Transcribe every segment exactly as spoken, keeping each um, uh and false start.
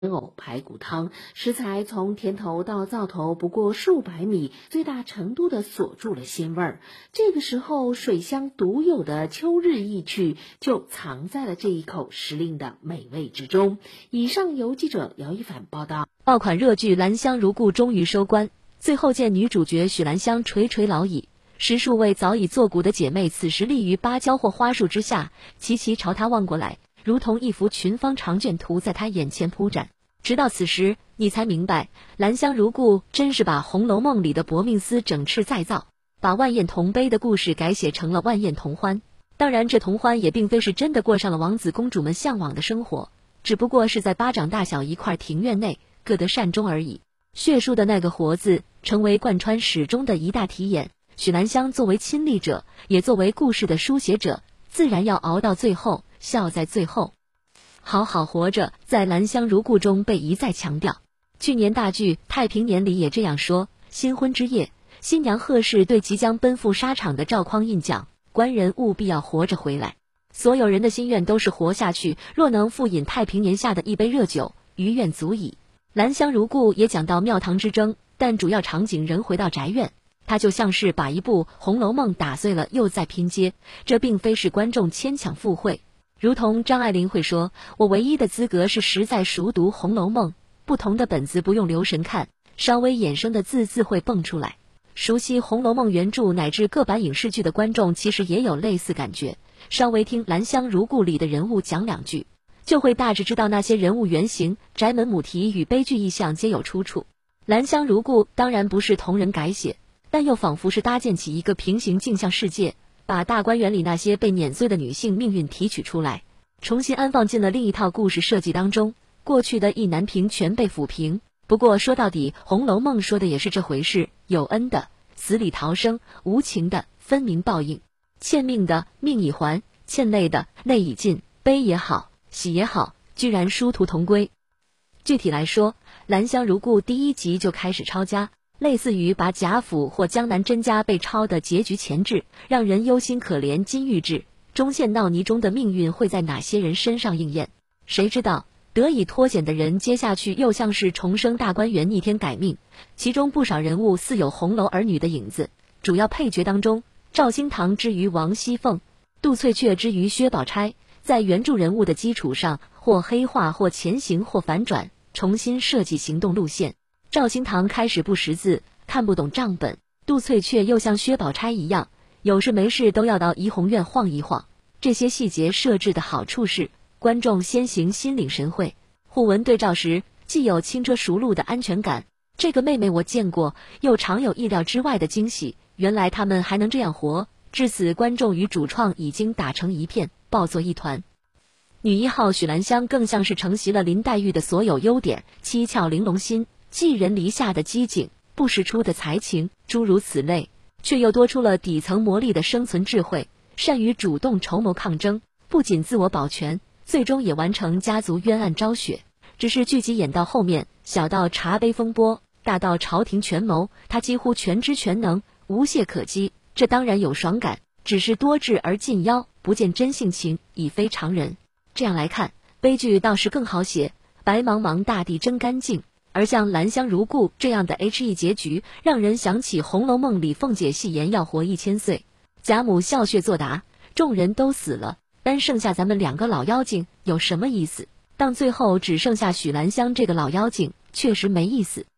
藕排骨汤，食材从田头到灶头不过数百米，最大程度地锁住了鲜味儿。这个时候，水乡独有的秋日意趣就藏在了这一口时令的美味之中。以上由记者姚一凡报道。 爆款热剧《兰香如故》终于收官，最后见女主角许兰香垂垂老矣，十数位早已作古的姐妹此时立于芭蕉或花树之下，齐齐朝她望过来，如同一幅群芳长卷图在她眼前铺展。直到此时，你才明白，兰香如故真是把《红楼梦》里的薄命司整饬再造，把万艳同悲的故事改写成了万艳同欢。当然，这同欢也并非是真的过上了王子公主们向往的生活，只不过是在巴掌大小一块庭院内各得善终而已。血书的那个活字成为贯穿始终的一大题眼，许兰香作为亲历者，也作为故事的书写者，自然要熬到最后，笑在最后。好好活着在《兰香如故》中被一再强调。去年大剧《太平年》里也这样说，新婚之夜，新娘贺氏对即将奔赴沙场的赵匡胤讲，官人务必要活着回来。所有人的心愿都是活下去，若能复饮太平年下的一杯热酒，余愿足矣。兰香如故也讲到庙堂之争，但主要场景仍回到宅院，它就像是把一部《红楼梦》打碎了又再拼接，这并非是观众牵强附会。如同张爱玲会说，我唯一的资格是实在熟读《红楼梦》，不同的本子不用留神看，稍微衍生的字自会蹦出来。熟悉《红楼梦》原著乃至各版影视剧的观众其实也有类似感觉，稍微听《兰香如故》里的人物讲两句，就会大致知道那些人物原型、宅门母题与悲剧意象皆有出处。《兰香如故》当然不是同人改写，但又仿佛是搭建起一个平行镜像世界，把大观园里那些被碾碎的女性命运提取出来，重新安放进了另一套故事设计当中。过去的意难平全被抚平，不过说到底，《红楼梦》说的也是这回事，有恩的死里逃生，无情的分明报应，欠命的命已还，欠泪的泪已尽，悲也好，喜也好，居然殊途同归。具体来说，《兰香如故》第一集就开始抄家，类似于把贾府或江南甄家被抄的结局前置，让人忧心可怜金玉质，中陷闹泥中的命运会在哪些人身上应验？谁知道得以脱险的人接下去又像是重生大观园逆天改命，其中不少人物似有红楼儿女的影子。主要配角当中，赵兴堂之于王熙凤，杜翠雀之于薛宝钗，在原著人物的基础上，或黑化或前行或反转，重新设计行动路线。赵兴堂开始不识字，看不懂账本，杜翠雀又像薛宝钗一样，有事没事都要到怡红院晃一晃。这些细节设置的好处是，观众先行心领神会，互文对照时既有轻车熟路的安全感，这个妹妹我见过，又常有意料之外的惊喜，原来他们还能这样活。至此，观众与主创已经打成一片，抱作一团。女一号许兰香更像是承袭了林黛玉的所有优点，七窍玲珑心，寄人篱下的机警，不识出的才情，诸如此类，却又多出了底层磨砺的生存智慧，善于主动筹谋抗争，不仅自我保全，最终也完成家族冤案昭雪。只是剧集演到后面，小到茶杯风波，大到朝廷权谋，他几乎全知全能，无懈可击。这当然有爽感，只是多智而近妖，不见真性情，已非常人。这样来看，悲剧倒是更好写，白茫茫大地真干净。而像兰香如故这样的 H E 结局，让人想起《红楼梦》里凤姐戏言要活一千岁，贾母笑谑作答，众人都死了，单剩下咱们两个老妖精，有什么意思？当最后只剩下许兰香这个老妖精，确实没意思。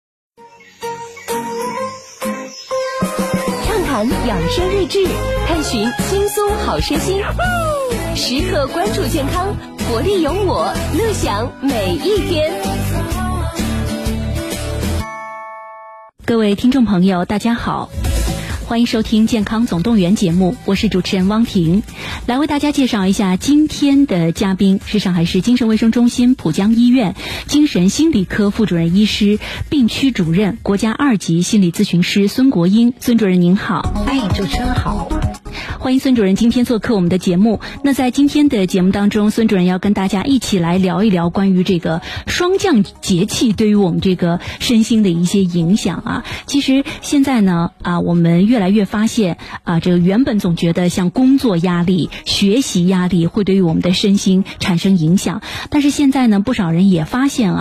畅谈养生日志，探寻轻松好身心，时刻关注健康，活力有我，乐享每一天。 各位听众朋友大家好，欢迎收听健康总动员节目，我是主持人汪婷，来为大家介绍一下今天的嘉宾是上海市精神卫生中心浦江医院精神心理科副主任医师、病区主任、国家二级心理咨询师孙国英。孙主任您好。 哎，主持人好。 欢迎孙主任今天做客我们的节目。那在今天的节目当中，孙主任要跟大家一起来聊一聊关于这个霜降节气对于我们这个身心的一些影响啊。其实现在呢啊，我们越来越发现啊，这个原本总觉得像工作压力、学习压力会对于我们的身心产生影响，但是现在呢，不少人也发现啊。